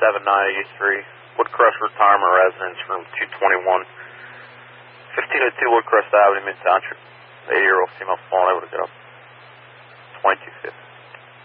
7983, Woodcrest Retirement Residence, room 221, 1502 Woodcrest Avenue, Mid-Township. 80-year-old female falling over to get up. 2250.